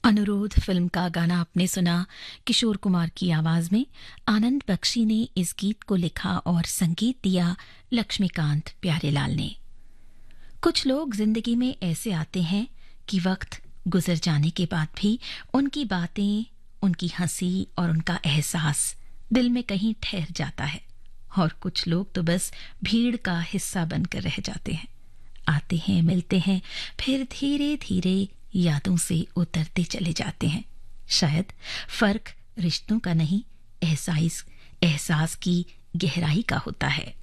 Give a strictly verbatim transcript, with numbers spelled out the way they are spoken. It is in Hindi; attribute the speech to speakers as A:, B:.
A: अनुरोध फिल्म का गाना आपने सुना किशोर कुमार की आवाज में। आनंद बख्शी ने इस गीत को लिखा और संगीत दिया लक्ष्मीकांत प्यारेलाल ने। कुछ लोग जिंदगी में ऐसे आते हैं कि वक्त गुजर जाने के बाद भी उनकी बातें, उनकी हंसी और उनका एहसास दिल में कहीं ठहर जाता है, और कुछ लोग तो बस भीड़ का हिस्सा बनकर रह जाते हैं। आते हैं, मिलते हैं, फिर धीरे धीरे यादों से उतरते चले जाते हैं। शायद फर्क रिश्तों का नहीं, एहसास एहसास की गहराई का होता है।